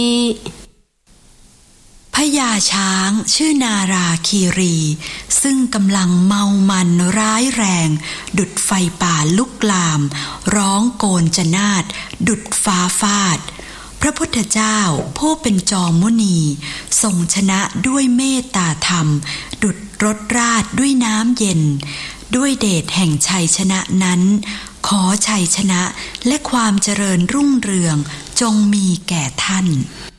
พญาช้างชื่อนาราคีรีซึ่งกำลังเมามันร้ายแรงดุจไฟป่าลุกลามร้องโกนจนาดดุจฟ้าฟาดพระพุทธเจ้าผู้เป็นจอมมุนีทรงชนะด้วยเมตตาธรรมดุจรดราดด้วยน้ำเย็นด้วยเดชแห่งชัยชนะนั้นขอชัยชนะและความเจริญรุ่งเรืองจงมีแก่ท่าน